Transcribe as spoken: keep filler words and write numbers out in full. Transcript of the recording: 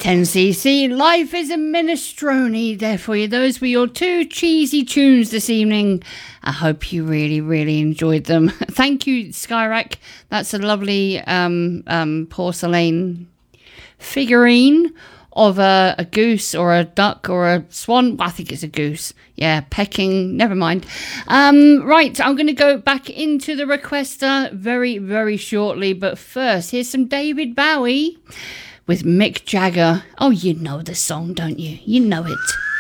ten C C, Life is a Minestrone there for you. Those were your two cheesy tunes this evening. I hope you really, really enjoyed them. Thank you, Skyrack. That's a lovely um, um, porcelain figurine of a, a goose or a duck or a swan. I think it's a goose. Yeah, pecking. Never mind. Um, right, I'm going to go back into the requester very, very shortly. But first, here's some David Bowie with Mick Jagger. Oh, you know the song, don't you? You know it.